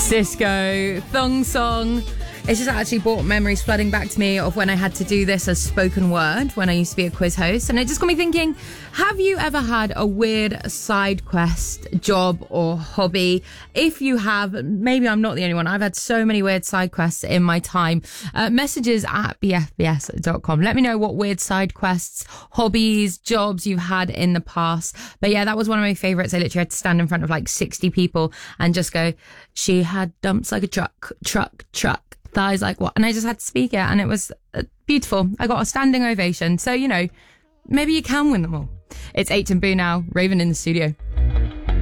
Cisco, Thong Song. It's just actually brought memories flooding back to me of when I had to do this as spoken word when I used to be a quiz host. And it just got me thinking, have you ever had a weird side quest, job or hobby? If you have, maybe I'm not the only one. I've had so many weird side quests in my time. Messages at bfbs.com. Let me know what weird side quests, hobbies, jobs you've had in the past. But yeah, that was one of my favourites. I literally had to stand in front of like 60 people and just go, she had dumps like a truck. Thighs like what? And I just had to speak it, and it was beautiful. I got a standing ovation. So, maybe you can win them all. It's 8 and Boo now. Raven in the studio.